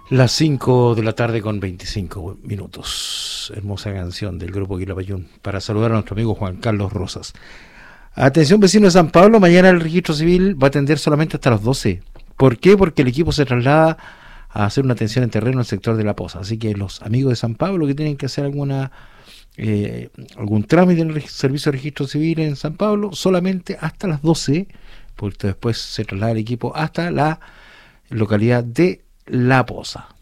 Las 5 de la tarde con 25 minutos. Hermosa canción del grupo Quilapayún para saludar a nuestro amigo Juan Carlos Rosas. Atención, vecinos de San Pablo, mañana el registro civil va a atender solamente hasta las 12. ¿Por qué? Porque el equipo se traslada a hacer una atención en terreno en el sector de La Poza. Así que los amigos de San Pablo que tienen que hacer algún trámite en el servicio de registro civil en San Pablo, solamente hasta las 12, porque después se traslada el equipo hasta la localidad de La Poza.